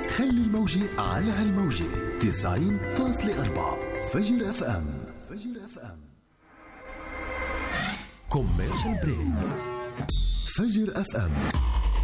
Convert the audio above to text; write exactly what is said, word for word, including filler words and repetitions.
خلي الموجة على هالموجة تسعين فاصلة أربعة فجر اف ام. فجر اف ام كوميرشال بريك. فجر اف ام